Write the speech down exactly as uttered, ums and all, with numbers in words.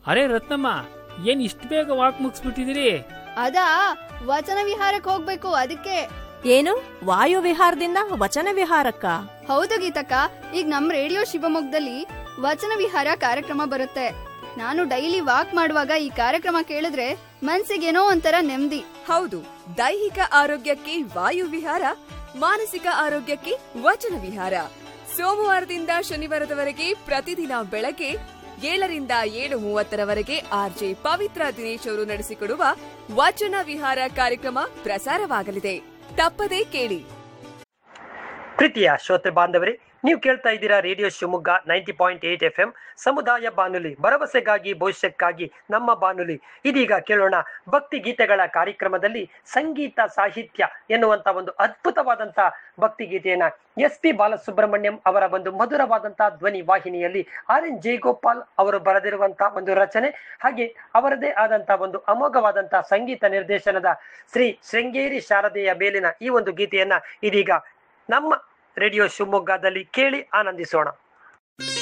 ಅರೆ ರತ್ನಮ್ಮ, ಏನ್ ಇಷ್ಟು ಬೇಗ ವಾಕ್ ಮುಗಿಸ್ಬಿಟ್ಟಿದಿರಿ? ಅದಾ, ವಚನ ವಿಹಾರಕ್ಕೆ ಹೋಗ್ಬೇಕು ಅದಕ್ಕೆ. ಏನು ವಾಯು ವಿಹಾರದಿಂದ ವಚನ ವಿಹಾರಕ್ಕ? ಹೌದು ಗೀತಕ್ಕ, ಈಗ ನಮ್ ರೇಡಿಯೋ ಶಿವಮೊಗ್ಗದಲ್ಲಿ ವಚನ ವಿಹಾರ ಕಾರ್ಯಕ್ರಮ ಬರುತ್ತೆ. ನಾನು ಡೈಲಿ ವಾಕ್ ಮಾಡುವಾಗ ಈ ಕಾರ್ಯಕ್ರಮ ಕೇಳಿದ್ರೆ ಮನ್ಸಿಗೇನೋ ಒಂಥರ ನೆಮ್ಮದಿ. ಹೌದು, ದೈಹಿಕ ಆರೋಗ್ಯಕ್ಕೆ ವಾಯು ವಿಹಾರ, ಮಾನಸಿಕ ಆರೋಗ್ಯಕ್ಕೆ ವಚನ ವಿಹಾರ. ಸೋಮವಾರದಿಂದ ಶನಿವಾರದವರೆಗೆ ಪ್ರತಿದಿನ ಬೆಳಗ್ಗೆ ಏಳರಿಂದ ಏಳು ಮೂವತ್ತರವರೆಗೆ ಆರ್ಜೆ ಪವಿತ್ರ ದಿನೇಶ್ ಅವರು ನಡೆಸಿಕೊಡುವ ವಚನ ವಿಹಾರ ಕಾರ್ಯಕ್ರಮ ಪ್ರಸಾರವಾಗಲಿದೆ. ತಪ್ಪದೇ ಕೇಳಿ. ಪ್ರೀತಿಯ ಶ್ರೋತೃ ಬಾಂಧವರೇ, ನೀವು ಕೇಳ್ತಾ ಇದ್ದೀರಾ radio Shivamogga ninety point eight F M ಸಮುದಾಯ ಬಾನುಲಿ, ಭರವಸೆಗಾಗಿ ಭವಿಷ್ಯಕ್ಕಾಗಿ ನಮ್ಮ ಬಾನುಲಿ. ಇದೀಗ ಕೇಳೋಣ ಭಕ್ತಿ ಗೀತೆಗಳ ಕಾರ್ಯಕ್ರಮದಲ್ಲಿ ಸಂಗೀತ ಸಾಹಿತ್ಯ ಎನ್ನುವಂತ ಒಂದು ಅದ್ಭುತವಾದಂತ ಭಕ್ತಿ ಗೀತೆಯನ್ನ ಎಸ್ ಪಿ ಬಾಲಸುಬ್ರಹ್ಮಣ್ಯಂ ಅವರ ಒಂದು ಮಧುರವಾದಂತಹ ಧ್ವನಿ ವಾಹಿನಿಯಲ್ಲಿ ಆರ್ ಎನ್ ಜಯಗೋಪಾಲ್ ಅವರು ಬರೆದಿರುವಂತಹ ಒಂದು ರಚನೆ, ಹಾಗೆ ಅವರದೇ ಆದಂತಹ ಒಂದು ಅಮೋಘವಾದಂತಹ ಸಂಗೀತ ನಿರ್ದೇಶನದ ಶ್ರೀ ಶೃಂಗೇರಿ ಶಾರದೆಯ ಮೇಲಿನ ಈ ಒಂದು ಗೀತೆಯನ್ನ ಇದೀಗ ನಮ್ಮ ರೇಡಿಯೋ ಶಿವಮೊಗ್ಗದಲ್ಲಿ ಕೇಳಿ ಆನಂದಿಸೋಣ.